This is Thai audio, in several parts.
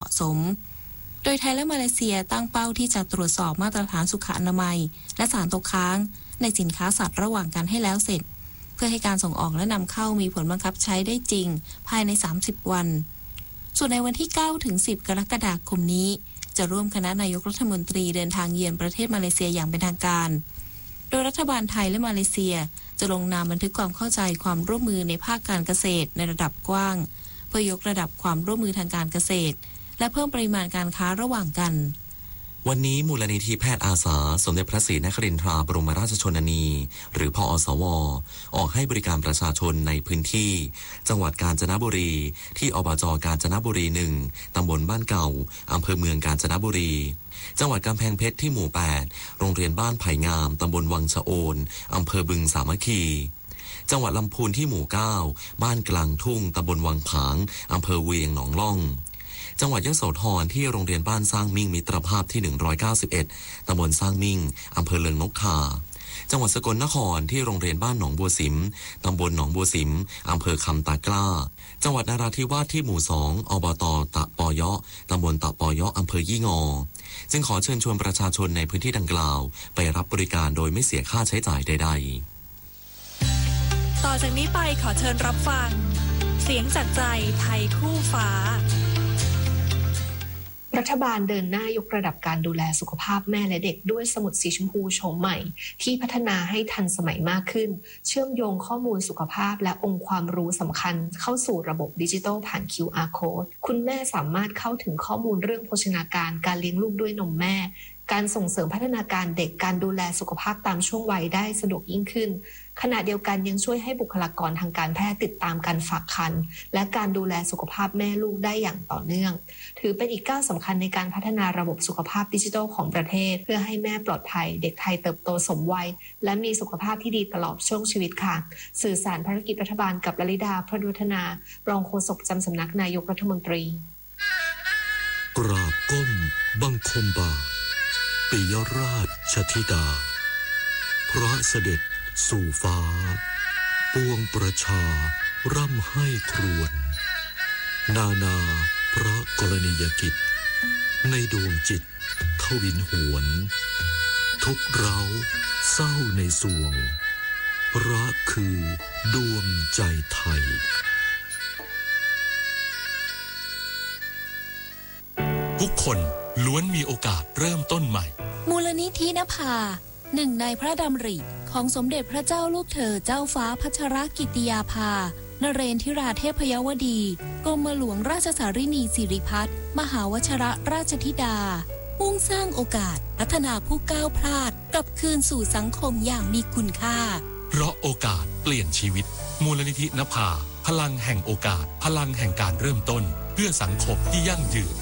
ะสมโดยไทยและมาเลเซียตั้งเป้าที่จะตรวจสอบมาตรฐานสุขอนามัยและสารตกค้างในสินค้าสัตว์ระหว่างกันให้แล้วเสร็จเพื่อให้การส่งออกและนำเข้ามีผลบังคับใช้ได้จริงภายใน30วันส่วนในวันที่9ถึง10กรกฎาคมนี้จะร่วมคณะนายกรัฐมนตรีเดินทางเยือนประเทศมาเลเซียอย่างเป็นทางการโดยรัฐบาลไทยและมาเลเซียจะลงนามบันทึกความเข้าใจความร่วมมือในภาคการเกษตรในระดับกว้างเพื่อยกระดับความร่วมมือทางการเกษตรและเพิ่มปริมาณการค้าระหว่างกันวันนี้มูลนิธิแพทย์อาสาสมเด็จพระศรีนครินทราบรมราชชนนีหรือพอสวออกให้บริการประชาชนในพื้นที่จังหวัดกาญจนบุรีที่อบจ.กาญจนบุรี1ตำบลบ้านเก่าอำเภอเมืองกาญจนบุรีจังหวัดกำแพงเพชรที่หมู่8โรงเรียนบ้านไผ่งามตำบลวังชะโอนอำเภอบึงสามัคคีจังหวัดลำพูนที่หมู่9บ้านกลางทุ่งตำบลวังผางอำเภอเวียงหนองล่องจังหวัดยโสธรที่โรงเรียนบ้านสร้างมิ่งมิตรภาพที่191ตำบลสร้างมิ่งอำเภอเลิงนกทาจังหวัดสกลนครที่โรงเรียนบ้านหนองบัวสิมตำบลหนองบัวสิมอำเภอคำตากล้าจังหวัดนราธิวาสที่หมู่2อบต.ตะปอยะตำบลตะปอยะอำเภอยี่งอจึงขอเชิญชวนประชาชนในพื้นที่ดังกล่าวไปรับบริการโดยไม่เสียค่าใช้จ่ายใดๆต่อจากนี้ไปขอเชิญรับฟังเสียงจากใจไทยคู่ฟ้ารัฐบาลเดินหน้ายกระดับการดูแลสุขภาพแม่และเด็กด้วยสมุดสีชมพูโฉมใหม่ที่พัฒนาให้ทันสมัยมากขึ้นเชื่อมโยงข้อมูลสุขภาพและองค์ความรู้สำคัญเข้าสู่ระบบดิจิทัลผ่าน QR Code คุณแม่สามารถเข้าถึงข้อมูลเรื่องโภชนาการการเลี้ยงลูกด้วยนมแม่การส่งเสริมพัฒนาการเด็กการดูแลสุขภาพตามช่วงวัยได้สะดวกยิ่งขึ้นขณะเดียวกันยังช่วยให้บุคลากรทางการแพทย์ติดตามการฝากครรภ์และการดูแลสุขภาพแม่ลูกได้อย่างต่อเนื่องถือเป็นอีกก้าวสำคัญในการพัฒนาระบบสุขภาพดิจิทัลของประเทศเพื่อให้แม่ปลอดภัยเด็กไทยเติบโตสมวัยและมีสุขภาพที่ดีตลอดช่วงชีวิตค่ะสื่อสารภารกิจรัฐบาลกับลลิดาพระดุฒนารองโฆษกประจำสำนักนายกรัฐมนตรีกราบก้มบังคมบาทปิยราชธิดาพระเสด็จสู่ฟ้าปวงประชาร่ำให้ครวญนาพระกรณียกิจในดวงจิตทวินหวนทุกเร้าเศร้าในสวงรักคือดวงใจไทยทุกคนล้วนมีโอกาสเริ่มต้นใหม่มูลนิธินภาหนึ่งในพระดำริของสมเด็จพระเจ้าลูกเธอเจ้าฟ้าพัชรกิติยาภานเรนทิราเทพยวดีกรมหลวงราชสารินีสิริพัฒน์มหาวชรราชธิดามุ่งสร้างโอกาสพัฒนาผู้ก้าวพลาดกลับคืนสู่สังคมอย่างมีคุณค่าเพราะโอกาสเปลี่ยนชีวิตมูลนิธินภาพลังแห่งโอกาสพลังแห่งการเริ่มต้นเพื่อสังคมที่ยั่งยืน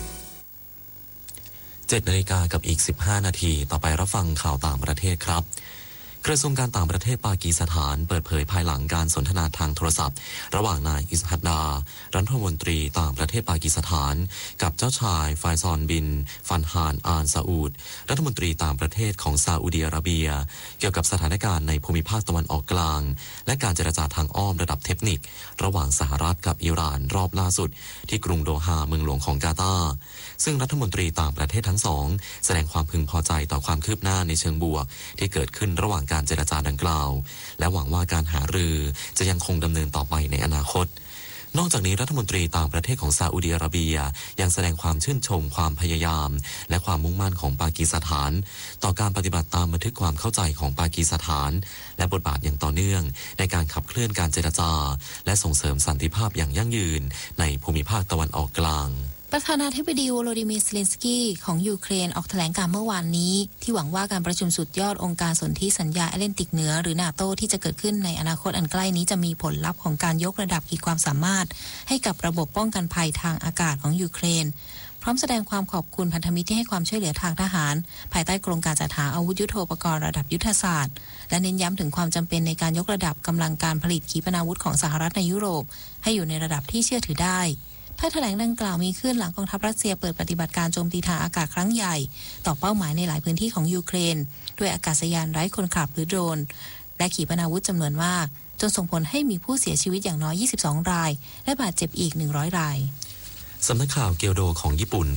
7 นาฬิกากับอีก15 นาทีต่อไปรับฟังข่าวต่างประเทศครับกระทรวงการต่างประเทศปากีสถานเปิดเผยภายหลังการสนทนาทางโทรศัพท์ระหว่างนายอิสฮัดดารัฐมนตรีต่างประเทศปากีสถานกับเจ้าชายไฟซอนบินฟันฮานอาลซาอูดรัฐมนตรีต่างประเทศของซาอุดิอาระเบียเกี่ยวกับสถานการณ์ในภูมิภาคตะวันออกกลางและการเจรจาทางอ้อมระดับเทคนิคระหว่างสหรัฐกับอิหร่านรอบล่าสุดที่กรุงโดฮาเมืองหลวงของกาตาร์ซึ่งรัฐมนตรีต่างประเทศทั้งสองแสดงความพึงพอใจต่อความคืบหน้าในเชิงบวกที่เกิดขึ้นระหว่างการเจรจาดังกล่าวและหวังว่าการหารือจะยังคงดำเนินต่อไปในอนาคตนอกจากนี้รัฐมนตรีต่างประเทศของซาอุดิอาระเบียยังแสดงความชื่นชมความพยายามและความมุ่งมั่นของปากีสถานต่อการปฏิบัติตามบันทึกความเข้าใจของปากีสถานและบทบาทอย่างต่อเนื่องในการขับเคลื่อนการเจรจาและส่งเสริมสันติภาพอย่างยั่งยืนในภูมิภาคตะวันออกกลางประธานาธิบดีโวโลดิมีร์ เซเลนสกี้ของยูเครนออกแถลงการเมื่อวานนี้ที่หวังว่าการประชุมสุดยอดองค์การสนธิสัญญาแอตแลนติกเหนือหรือนาโตที่จะเกิดขึ้นในอนาคตอันใกล้นี้จะมีผลลัพธ์ของการยกระดับขีดความสามารถให้กับระบบป้องกันภัยทางอากาศของยูเครนพร้อมแสดงความขอบคุณพันธมิตรที่ให้ความช่วยเหลือทางทหารภายใต้โครงการจัดหาอาวุธยุทโธปกรณ์ระดับยุทธศาสตร์และเน้นย้ำถึงความจำเป็นในการยกระดับกำลังการผลิตขีปนาวุธของสหรัฐในยุโรปให้อยู่ในระดับที่เชื่อถือได้ถ้าแถลงดังกล่าวมีขึ้นหลังกองทัพรัสเซียเปิดปฏิบัติการโจมตีทางอากาศครั้งใหญ่ต่อเป้าหมายในหลายพื้นที่ของยูเครนด้วยอากาศยานไร้คนขับหรือโดรนและขีปนาวุธจำนวนมากจนส่งผลให้มีผู้เสียชีวิตอย่างน้อย22 รายและบาดเจ็บอีก100 รายสำนักข่าวเกียวโดของญี่ปุ่น